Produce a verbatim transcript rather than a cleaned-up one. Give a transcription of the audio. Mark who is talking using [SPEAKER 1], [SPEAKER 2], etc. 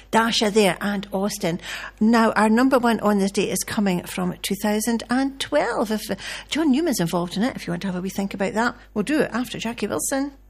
[SPEAKER 1] Dasha there and Austin. Now, our number one on this day is coming from two thousand twelve. If uh, John Newman's involved in it, if you want to have a wee think about that, we'll do it after Jackie Wilson.